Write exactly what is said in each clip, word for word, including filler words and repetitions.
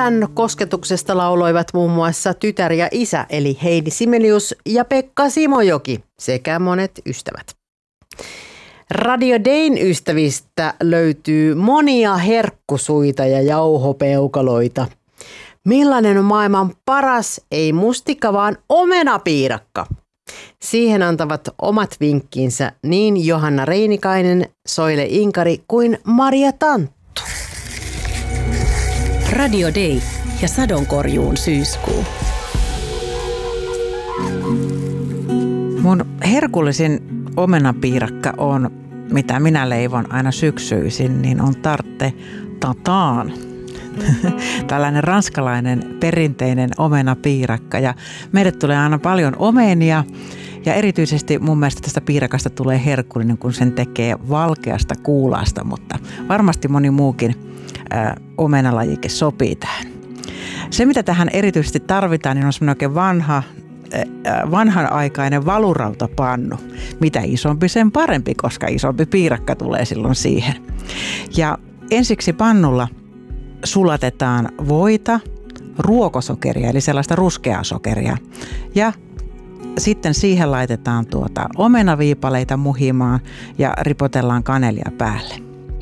Tähän kosketuksesta lauloivat muun muassa tytär ja isä, eli Heidi Sibelius ja Pekka Simojoki sekä monet ystävät. Radio Dayn ystävistä löytyy monia herkkusuita ja jauhopeukaloita. Millainen on maailman paras, ei mustikka, vaan omenapiirakka? Siihen antavat omat vinkkinsä niin Johanna Reinikainen, Soile Inkari kuin Maria Tanttu. Radio Day ja sadonkorjuun syyskuu. Mun herkullisin omenapiirakka on, mitä minä leivon aina syksyisin, niin on tarte tataan. Tällainen ranskalainen perinteinen omenapiirakka, ja meille tulee aina paljon omenia ja erityisesti mun mielestä tästä piirakasta tulee herkullinen, kun sen tekee valkeasta kuulasta, mutta varmasti moni muukin ä, omenalajike sopii tähän. Se, mitä tähän erityisesti tarvitaan, niin on semmoinen oikein vanha, ä, vanhanaikainen valurautapannu. Mitä isompi, sen parempi, koska isompi piirakka tulee silloin siihen. Ja ensiksi pannulla sulatetaan voita, ruokosokeria, eli sellaista ruskeaa sokeria. Ja sitten siihen laitetaan tuota omenaviipaleita muhimaan ja ripotellaan kanelia päälle.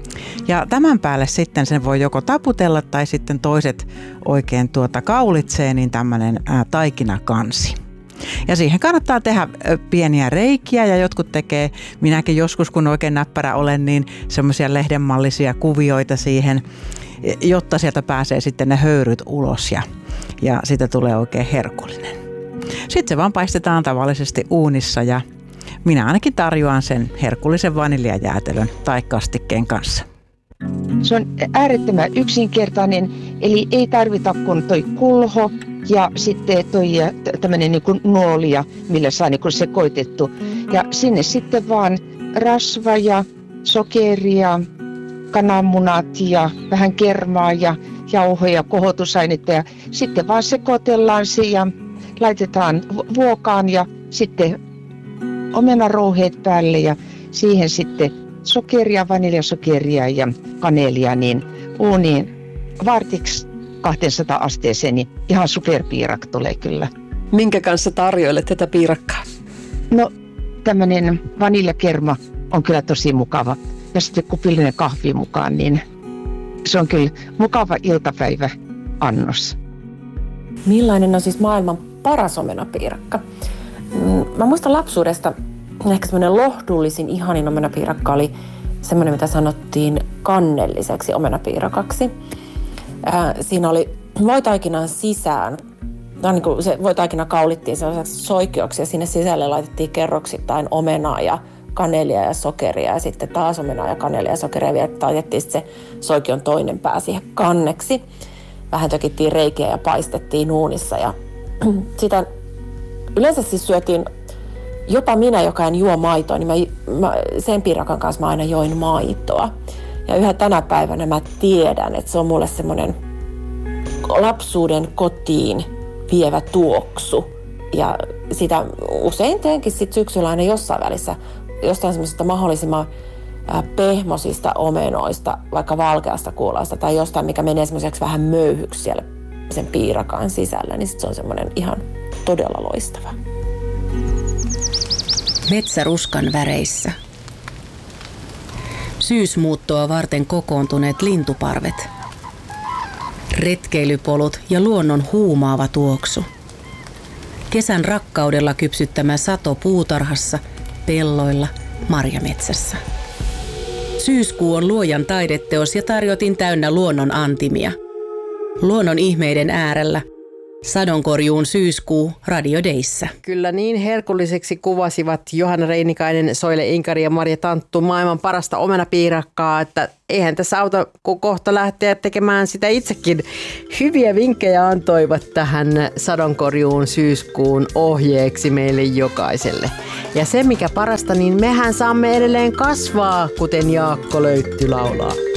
Ja tämän päälle sitten sen voi joko taputella tai sitten toiset oikein tuota kaulitsee, niin tämmöinen ää, taikinakansi. Ja siihen kannattaa tehdä pieniä reikiä ja jotkut tekee, minäkin joskus kun oikein näppärä olen, niin semmoisia lehdenmallisia kuvioita siihen, jotta sieltä pääsee sitten ne höyryt ulos ja, ja siitä tulee oikein herkullinen. Sitten se vaan paistetaan tavallisesti uunissa ja minä ainakin tarjoan sen herkullisen vaniljajäätelön tai kastikkeen kanssa. Se on äärettömän yksinkertainen, eli ei tarvita kuin toi kulho ja sitten toi tämmöinen niin kuin nuolia, millä saa niin kuin sekoitettu. Ja sinne sitten vaan rasva ja sokeria, kananmunat ja vähän kermaa ja jauhoja, kohotusainetta ja sitten vaan sekoitellaan se ja laitetaan vuokaan ja sitten omenarouheet päälle ja siihen sitten sokeria, vaniljasokeria ja kanelia niin uuniin vartiksi kaksisataa asteeseen, niin ihan superpiirak tulee kyllä. Minkä kanssa tarjoilet tätä piirakkaa? No tämmöinen vaniljakerma on kyllä tosi mukava. Ja sitten kupillinen kahvi mukaan, niin se on kyllä mukava iltapäiväannos. Millainen on siis maailman paras omenapiirakka? Mä muistan lapsuudesta, ehkä semmoinen lohdullisin, ihanin omenapiirakka oli semmoinen, mitä sanottiin kannelliseksi omenapiirakaksi. Ää, siinä oli voitaikinan sisään, niin kuin se voitaikina kaulittiin sellaiseksi soikeoksi ja sinne sisälle laitettiin kerroksittain omenaa ja kanelia ja sokeria ja sitten taas omenaa ja kanelia ja sokeria. Vielä taitettiin se soikion toinen pää siihen kanneksi. Vähän tökittiin reikiä ja paistettiin uunissa. Ja sitä yleensä siis syötiin, jopa minä, joka en juo maitoa, niin mä, mä, sen piirakan kanssa mä aina join maitoa. Ja yhä tänä päivänä mä tiedän, että se on mulle semmoinen lapsuuden kotiin vievä tuoksu. Ja sitä usein teenkin sit syksyllä aina jossain välissä jostain semmoisesta mahdollisimman pehmosista omenoista, vaikka valkeasta kuulasta tai jostain, mikä menee semmoiseksi vähän möyhyksi siellä sen piirakan sisällä, niin sit se on semmoinen ihan todella loistava. Metsäruskan väreissä. Syysmuuttoa varten kokoontuneet lintuparvet. Retkeilypolut ja luonnon huumaava tuoksu. Kesän rakkaudella kypsyttämä sato puutarhassa, pelloilla, marjametsässä. Syyskuu on luojan taideteos ja tarjotin täynnä luonnon antimia. Luonnon ihmeiden äärellä. Sadonkorjuun syyskuu Radio Dayssä. Kyllä niin herkulliseksi kuvasivat Johanna Reinikainen, Soile Inkari ja Maria Tanttu maailman parasta omenapiirakkaa, että eihän tässä auta, kun kohta lähteä tekemään sitä itsekin. Hyviä vinkkejä antoivat tähän sadonkorjuun syyskuun ohjeeksi meille jokaiselle. Ja se mikä parasta, niin mehän saamme edelleen kasvaa, kuten Jaakko Löytty laulaa.